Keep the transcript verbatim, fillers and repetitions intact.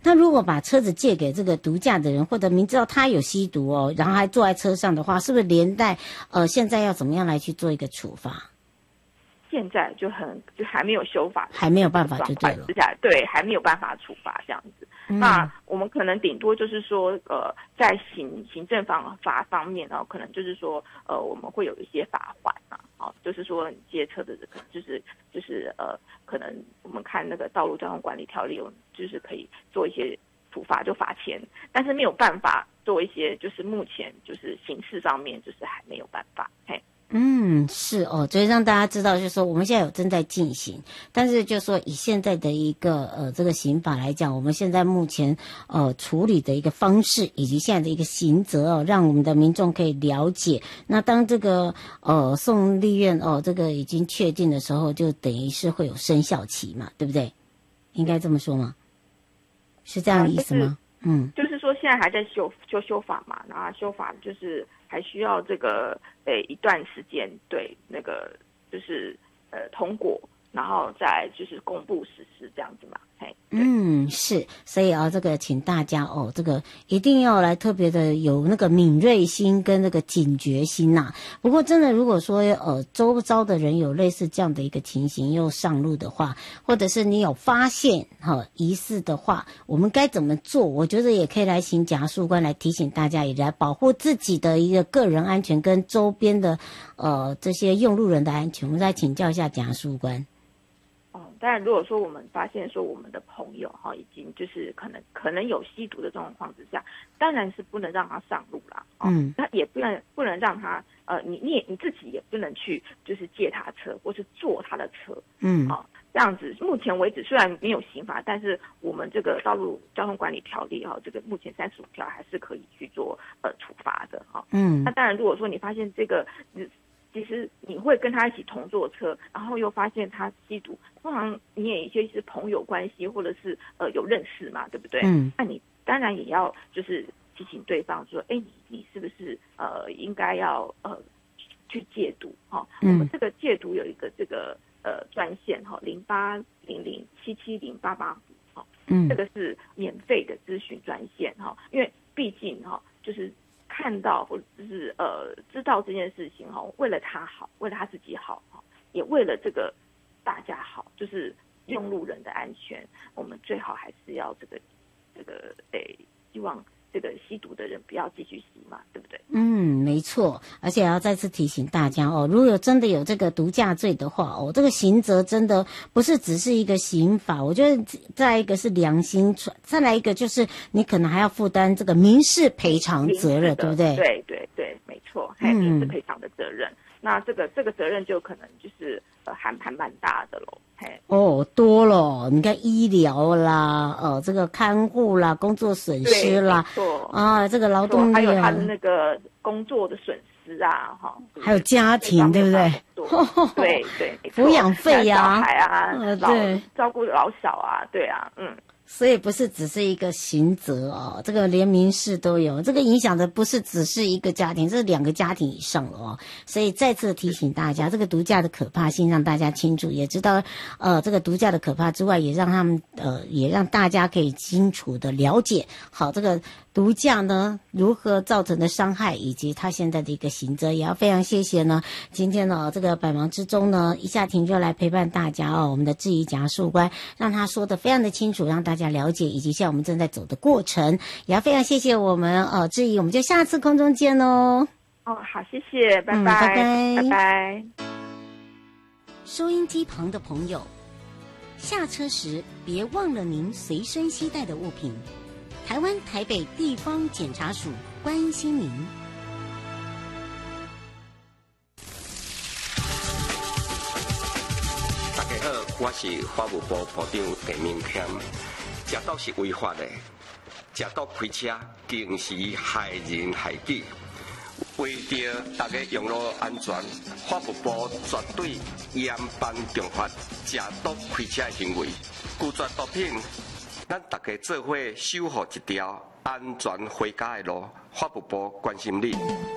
那如果把车子借给这个毒驾的人，或者明知道他有吸毒哦，然后还坐在车上的话，是不是连带呃现在要怎么样来去做一个处罚？ 现在就很就还没有修法， 还没有办法就对了。 对，还没有办法处罚这样子。嗯、那我们可能顶多就是说，呃，在行行政方法方面呢，可能就是说，呃，我们会有一些罚款啊，好、哦，就是说你借车的人，可能就是就是呃，可能我们看那个道路交通管理条例，就是可以做一些处罚，就罚钱，但是没有办法做一些，就是目前就是刑事上面就是还没有办法，嘿。 嗯，是哦，所以让大家知道，就是说我们现在有正在进行，但是就是说以现在的一个呃这个刑法来讲，我们现在目前呃处理的一个方式以及现在的一个刑责哦，让我们的民众可以了解。那当这个呃送立院哦这个已经确定的时候，就等于是会有生效期嘛，对不对？应该这么说吗？是这样的意思吗？ 嗯，就是说现在还在修修修法嘛，然后修法就是还需要这个呃一段时间，对，那个就是呃通过，然后再就是公布实施这样子嘛，嘿。 嗯，是，所以啊，这个请大家哦，这个一定要来特别的有那个敏锐心跟那个警觉心呐、啊。不过真的，如果说呃周遭的人有类似这样的一个情形又上路的话，或者是你有发现哈、哦、疑似的话，我们该怎么做？我觉得也可以来请检察事务官来提醒大家，也来保护自己的一个个人安全跟周边的呃这些用路人的安全。我们再请教一下检察事务官。 当然，如果说我们发现说我们的朋友哈已经就是可能可能有吸毒的状况之下，当然是不能让他上路啦。嗯，那也不能不能让他呃，你你也你自己也不能去就是借他车或是坐他的车。嗯，啊，这样子，目前为止虽然没有刑罚，但是我们这个道路交通管理条例哈，这个目前三十五条还是可以去做呃处罚的哈。嗯，那当然，如果说你发现这个其实你会跟他一起同坐车，然后又发现他吸毒，通常你也一些是朋友关系，或者是呃有认识嘛，对不对？嗯，那你当然也要就是提醒对方说，哎，你你是不是呃应该要呃去戒毒哈、哦？嗯，我们这个戒毒有一个这个呃专线哈，零八零零七七零八八五哈，嗯，这个是免费的咨询专线哈、哦，因为毕竟哈、哦、就是。看到或者是呃知道这件事情哈，为了他好，为了他自己好哈，也为了这个大家好，就是用路人的安全，我们最好还是要这个这个得希望这个吸毒的人不要继续吸嘛，对不对？ 嗯，没错，而且要再次提醒大家哦，如果有真的有这个毒驾罪的话哦，这个刑责真的不是只是一个刑法，我觉得再一个是良心，再来一个就是你可能还要负担这个民事赔偿责任，对不对？ 对对对，没错，还有民事赔偿的责任。嗯，那这个这个责任就可能就是呃还还蛮大的喽。 哦，多了，你看医疗啦，呃，这个看护啦，工作损失啦，啊，这个劳动力、啊、 还有他的那个工作的损失啊，哈， 还有家庭，对不对？ 对对， 抚养费呀、 啊，小孩啊， 呃、 老照顾老小啊，对啊，嗯。 所以不是只是一个刑责哦，这个连民事都有，这个影响的不是只是一个家庭，这是两个家庭以上了哦。所以再次提醒大家，这个毒驾的可怕性让大家清楚，也知道呃这个毒驾的可怕之外，也让他们呃也让大家可以清楚的了解好这个毒驾呢如何造成的伤害，以及他现在的一个刑责。也要非常谢谢呢，今天呢这个百忙之中呢，一下庭就来陪伴大家哦，我们的质疑检察事务官让他说的非常的清楚，让大家大家了解以及现在我们正在走的过程，也要非常谢谢我们呃质疑，我们就下次空中见哦。 哦，好，谢谢，拜拜， 嗯、拜拜， 拜拜。 收音机旁的朋友，下车时别忘了您随身携带的物品。台湾台北地方检察署关心您。 大家好，我是法务部部长陈明谦。食毒是违法的，食毒开车更是害人害己。为着大家用路安全，法务部绝对严办重罚食毒开车的行为。拒绝毒品，咱大家做伙守护一条安全回家的路。法务部关心你。